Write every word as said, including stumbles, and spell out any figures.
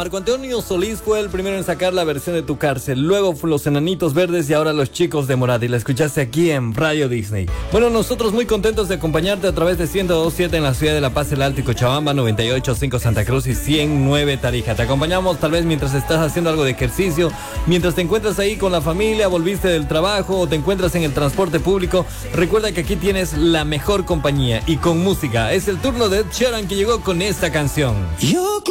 Marco Antonio Solís fue el primero en sacar la versión de Tu Cárcel, luego los Enanitos Verdes y ahora los Chicos de Morat. Y la escuchaste aquí en Radio Disney. Bueno, nosotros muy contentos de acompañarte a través de ciento dos punto siete en la ciudad de La Paz, el Alto y Cochabamba, noventa y ocho punto cinco Santa Cruz y ciento nueve Tarija. Te acompañamos tal vez mientras estás haciendo algo de ejercicio, mientras te encuentras ahí con la familia, volviste del trabajo o te encuentras en el transporte público. Recuerda que aquí tienes la mejor compañía y con música. Es el turno de Ed Sheeran, que llegó con esta canción. Yo